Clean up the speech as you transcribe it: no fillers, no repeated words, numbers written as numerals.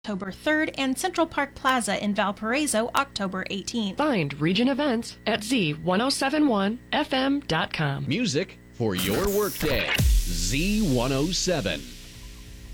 October 3rd, and Central Park Plaza in Valparaiso, October 18th. Find Region events at z1071fm.com. Music for your workday. Z107.